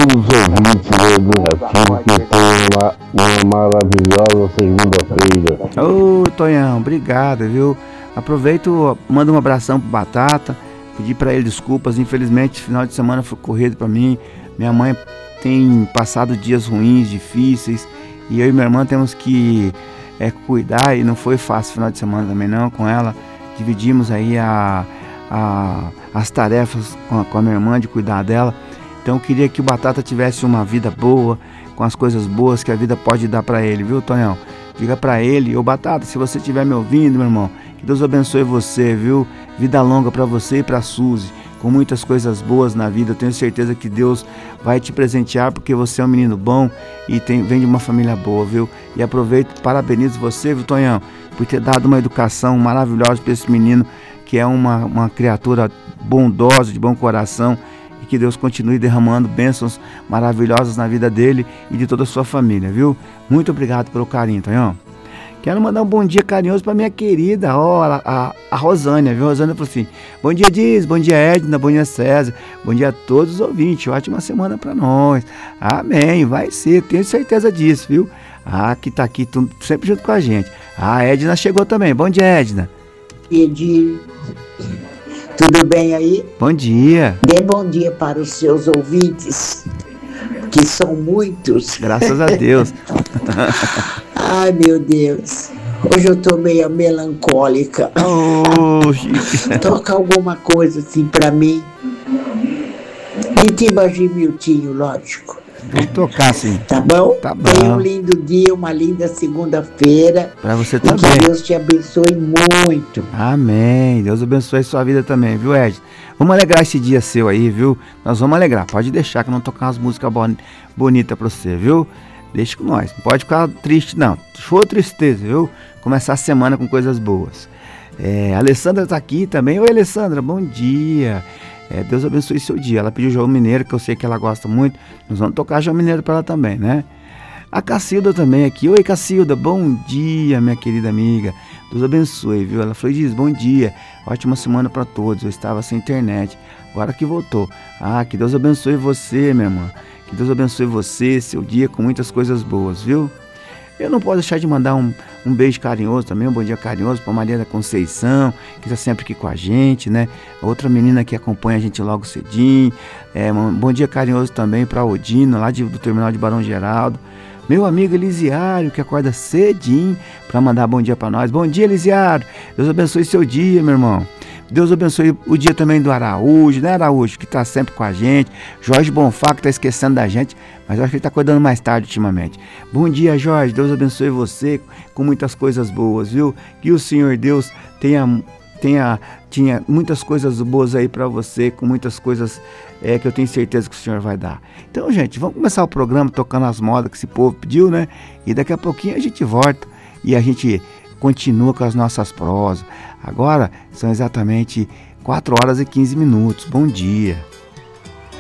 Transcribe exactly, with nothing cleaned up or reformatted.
todos os ouvintes do Reativo que tenham uma, uma maravilhosa segunda-feira. Ô, Tonhão, obrigado, viu? Aproveito, mando um abração pro Batata, pedir para ele desculpas, infelizmente final de semana foi corrido para mim, minha mãe tem passado dias ruins, difíceis, e eu e minha irmã temos que é, cuidar, e não foi fácil final de semana também não com ela, dividimos aí a, a, as tarefas com a, com a minha irmã de cuidar dela. Então eu queria que o Batata tivesse uma vida boa, com as coisas boas que a vida pode dar para ele, viu, Tonhão? Diga para ele, ô Batata, se você estiver me ouvindo, meu irmão, que Deus abençoe você, viu? Vida longa para você e para a Suzy, com muitas coisas boas na vida. Eu tenho certeza que Deus vai te presentear, porque você é um menino bom e tem, vem de uma família boa, viu? E aproveito, parabenizo você, viu, Tonhão, por ter dado uma educação maravilhosa para esse menino, que é uma, uma criatura bondosa, de bom coração, e que Deus continue derramando bênçãos maravilhosas na vida dele e de toda a sua família, viu? Muito obrigado pelo carinho, Tonhão. Quero mandar um bom dia carinhoso para minha querida, ó, a, a, a Rosânia, viu? A Rosânia falou assim: bom dia, Diz, bom dia, Edna, bom dia, César, bom dia a todos os ouvintes, ótima semana para nós. Amém, vai ser, tenho certeza disso, viu? Ah, que tá aqui tudo, sempre junto com a gente. Ah, a Edna chegou também, bom dia, Edna. Edi, tudo bem aí? Bom dia. Dê bom dia para os seus ouvintes, que são muitos. Graças a Deus. Ai, meu Deus. Hoje eu tô meio melancólica. Oh, toca alguma coisa assim pra mim. De Tibagi Miltinho, lógico. Vou tocar sim. Tá bom? Tá bom. Tenha um lindo dia, uma linda segunda-feira. Pra você e também. Que Deus te abençoe muito. Amém. Deus abençoe sua vida também, viu, Ed? Vamos alegrar esse dia seu aí, viu? Nós vamos alegrar. Pode deixar que eu não tocar umas músicas bon- bonitas pra você, viu? Deixa com nós. Não pode ficar triste, não. For tristeza, viu? Começar a semana com coisas boas. É, a Alessandra tá aqui também. Oi, Alessandra, bom dia. É, Deus abençoe seu dia. Ela pediu João Mineiro, que eu sei que ela gosta muito. Nós vamos tocar João Mineiro para ela também, né? A Cacilda também aqui. Oi, Cacilda, bom dia, minha querida amiga. Deus abençoe, viu? Ela falou, diz, bom dia. Ótima semana para todos. Eu estava sem internet. Agora que voltou. Ah, que Deus abençoe você, minha irmã. Que Deus abençoe você, seu dia, com muitas coisas boas, viu? Eu não posso deixar de mandar um, um beijo carinhoso também, um bom dia carinhoso para Maria da Conceição, que está sempre aqui com a gente, né? Outra menina que acompanha a gente logo cedinho. É, um bom dia carinhoso também para Odino, lá de, do terminal de Barão Geraldo. Meu amigo Elisiário, que acorda cedinho para mandar bom dia para nós. Bom dia, Elisiário. Deus abençoe seu dia, meu irmão. Deus abençoe o dia também do Araújo, né, Araújo, que está sempre com a gente. Jorge Bonfá, que está esquecendo da gente, mas eu acho que ele está acordando mais tarde ultimamente. Bom dia, Jorge. Deus abençoe você com muitas coisas boas, viu? Que o Senhor Deus tenha, tenha, tenha muitas coisas boas aí para você, com muitas coisas é, que eu tenho certeza que o Senhor vai dar. Então, gente, vamos começar o programa tocando as modas que esse povo pediu, né? E daqui a pouquinho a gente volta e a gente continua com as nossas prosas. Agora são exatamente quatro horas e quinze minutos. Bom dia.